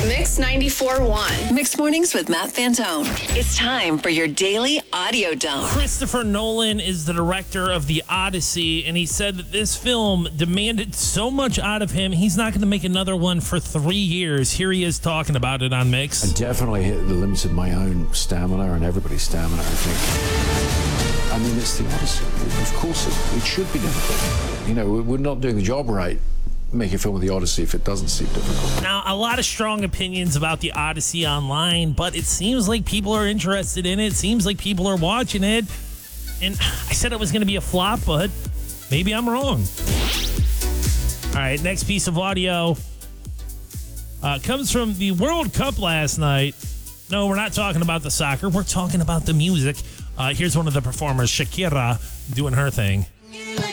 Mix 94.1. Mixed Mornings with Matt Fantone. It's time for your daily audio dump. Christopher Nolan is the director of The Odyssey, and he said that this film demanded so much out of him, he's not going to make another one for 3 years. Here he is talking about it on Mix. I definitely hit the limits of my own stamina and everybody's stamina, I think. I mean, it's The Odyssey. Of course, it should be difficult. You know, we're not doing the job right. Make a film with The Odyssey if it doesn't seem difficult. Now, a lot of strong opinions about The Odyssey online, but it seems like people are interested in it. It seems like people are watching it. And I said it was going to be a flop, but maybe I'm wrong. All right, next piece of audio comes from the World Cup last night. No, we're not talking about the soccer. We're talking about the music. Here's one of the performers, Shakira, doing her thing.